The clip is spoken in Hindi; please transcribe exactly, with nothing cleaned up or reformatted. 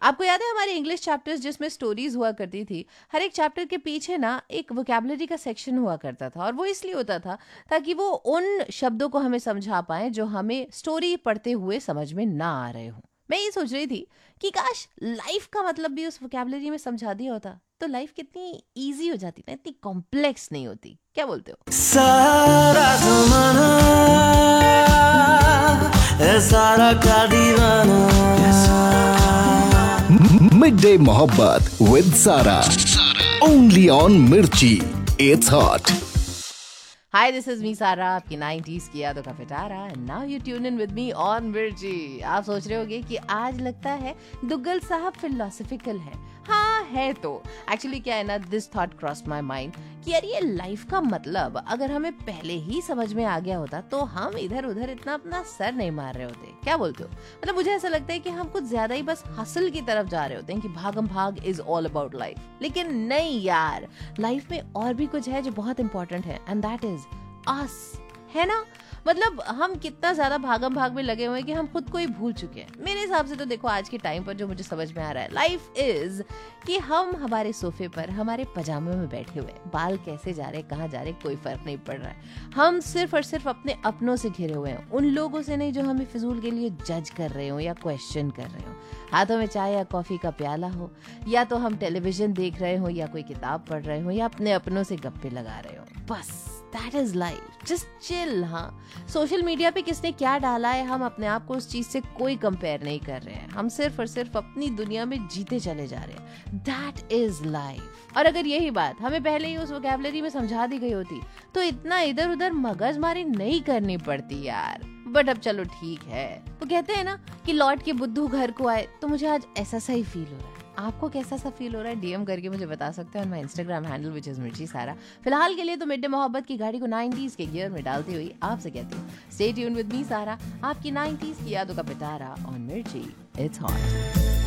आपको याद है हमारे इंग्लिश चैप्टर्स जिसमें स्टोरीज हुआ करती थी, हर एक चैप्टर के पीछे ना एक वोकैबुलरी का सेक्शन हुआ करता था, और वो इसलिए होता था ताकि वो उन शब्दों को हमें समझा पाए जो हमें स्टोरी पढ़ते हुए समझ में ना आ रहे हो। मैं ये सोच रही थी कि काश लाइफ का मतलब भी उस वोकैबुलरी में समझा दिया होता तो लाइफ कितनी इजी हो जाती ना, इतनी कॉम्प्लेक्स नहीं होती। क्या बोलते हो? सारा जमाना है सारा का दीवाना। मिड डे मोहब्बत विद सारा, ओनली ऑन मिर्ची, it's hot. Hi, this is me Sara, आपकी नाइंटीज़ की यादों का पिटारा, and now you tune in with me on मिर्ची। आप सोच रहे होगे कि आज लगता है दुग्गल साहब फिलोसॉफिकल है। हाँ है तो एक्चुअली क्या है ना, this thought cross my mind कि यार ये लाइफ का मतलब अगर हमें पहले ही समझ में आ गया होता तो हम इधर उधर इतना अपना सर नहीं मार रहे होते। क्या बोलते हो? मतलब मुझे ऐसा लगता है कि हम कुछ ज्यादा ही बस हसल की तरफ जा रहे होते हैं कि भागम भाग इज ऑल अबाउट लाइफ। लेकिन नहीं यार, लाइफ में और भी कुछ है जो बहुत इंपॉर्टेंट है, एंड दैट इज अस, है ना? मतलब हम कितना ज्यादा भागम भाग में लगे हुए हैं कि हम खुद को ही भूल चुके हैं। मेरे हिसाब से तो देखो आज के टाइम पर जो मुझे समझ में आ रहा है, लाइफ इज कि हम हमारे सोफे पर हमारे पजामे में बैठे हुए हैं, बाल कैसे जा रहे कहाँ जा रहे कोई फर्क नहीं पड़ रहा है। हम सिर्फ और सिर्फ अपने अपनों से घिरे हुए हैं, उन लोगों से नहीं जो हमें फिजूल के लिए जज कर रहे हो या क्वेश्चन कर रहे हो। हाथों में चाय या कॉफी का प्याला हो, या तो हम टेलीविजन देख रहे हो, या कोई किताब पढ़ रहे हो, या अपने अपनों से गप्पे लगा रहे हो। बस that is life, just chill. हाँ, सोशल मीडिया पे किसने क्या डाला है, हम अपने आप को उस चीज से कोई कंपेयर नहीं कर रहे हैं। हम सिर्फ और सिर्फ अपनी दुनिया में जीते चले जा रहे हैं। That is life. और अगर यही बात हमें पहले ही उस वोकैबुलरी में समझा दी गई होती तो इतना इधर उधर मगजमारी नहीं करनी पड़ती यार। बट अब चलो ठीक है, वो कहते हैं ना कि लौट के बुद्धू घर को आए, तो मुझे आज ऐसा सा ही फील हो रहा है। आपको कैसा सा फील हो रहा है? डीएम करके मुझे बता सकते हैं on my Instagram handle which is मिर्ची सारा। फिलहाल के लिए तो मिड डे मोहब्बत की गाड़ी को नाइंटीज़ के गियर में डालती हुई आपसे कहती हूँ स्टे ट्यून्ड विद मी सारा, आपकी नाइंटीज़ की यादों का पिटारा ऑन मिर्ची, इट्स हॉट।